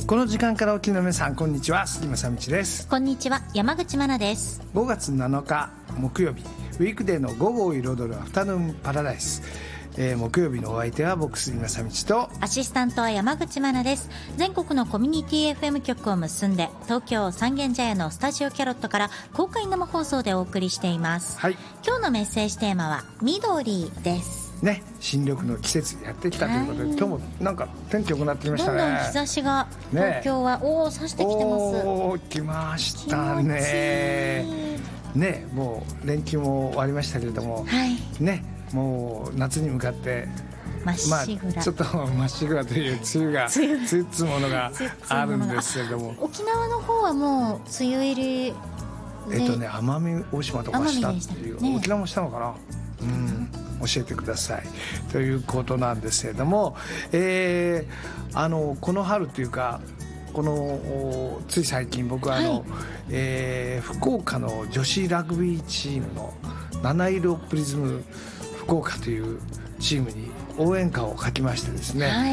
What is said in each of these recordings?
この時間からお聞きの皆さん、こんにちは、杉正道です。 こんにちは、山口真奈です。 5月7日木曜日、ウィークデーの午後を彩るアフタヌーンパラダイス。木曜日のお相手は僕、杉正道とアシスタントは山口真奈です。全国のコミュニティ FM 局を結んで、東京三軒茶屋のスタジオキャロットから公開生放送でお送りしています、 はい、 今日のメッセージテーマは緑ですね。新緑の季節やってきたということで、今日もなんか天気良くなってきましたね。 どんどん日差しが東京は、差してきてます。 来ましたね。ね、もう連休も終わりましたけれども、 はい、 ね、もう夏に向かってまっしぐら、 ちょっとまっしぐらという梅雨がつつものがあるんですけれども、 沖縄の方はもう梅雨入り奄美大島とかしたっていう、沖縄もしたのかな、教えてくださいということなんですけれども、この春というか、つい最近僕は福岡の女子ラグビーチームの七色プリズム福岡というチームに応援歌を書きましてですね、はい、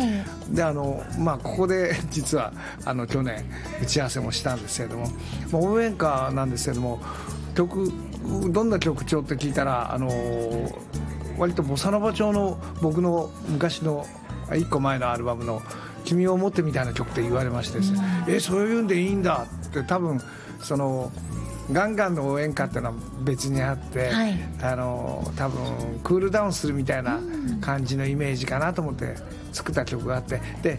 でここで実は去年打ち合わせもしたんですけれども、応援歌なんですけれども、どんな曲調って聞いたら割とボサノバ調の僕の昔の1個前のアルバムの君を思ってみたいな曲って言われましてですね、そういうんでいいんだって、多分ガンガンの応援歌っていうのは別にあって、はい、多分クールダウンするみたいな感じのイメージかなと思って作った曲があって、で、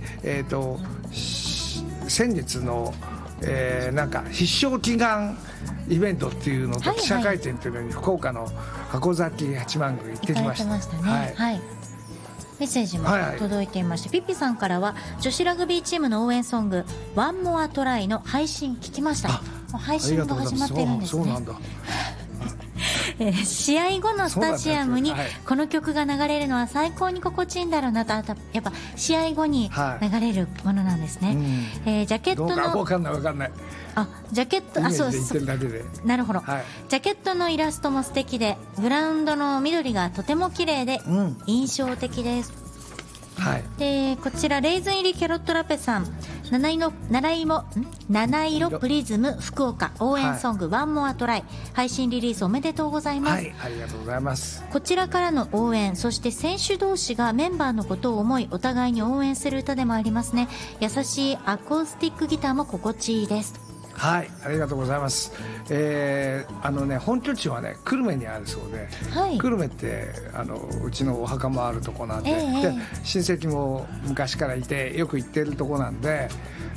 先月の、なんか必勝祈願イベントっていうのと記者会見っていうのに福岡の箱崎八幡宮行ってきました。 行かれてましたね。はいはい、メッセージも届いていまして、ピッピさんからは女子ラグビーチームの応援ソングワンモアトライの配信聞きました。配信が始まってるんですね。 そうなんだ。 試合後のスタジアムにこの曲が流れるのは最高に心地いいんだろうなと。やっぱ試合後に流れるものなんですね、ジャケットの分かんないジャケット、なるほど、はい、ジャケットのイラストも素敵で、グラウンドの緑がとても綺麗で印象的です、はい、でこちらレーズン入りキャロットラペさん、七色プリズム福岡応援ソング、ワンモアトライ配信リリースおめでとうございます、はい、 ありがとうございます。 こちらからの応援、そして選手同士がメンバーのことを思いお互いに応援する歌でもありますね。優しいアコースティックギターも心地いいです。 はい、ありがとうございます。本拠地はね久留米にあるそうで、はい、久留米ってうちのお墓もあるとこなんで、で親戚も昔からいてよく行ってるとこなんで、